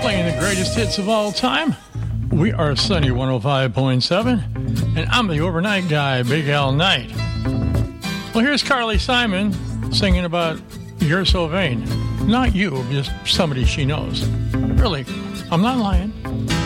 playing the greatest hits of all time. We are Sunny 105.7, and I'm the overnight guy, Big Al Knight. Well, here's Carly Simon singing about You're So Vain. Not you, just somebody she knows. Really, I'm not lying.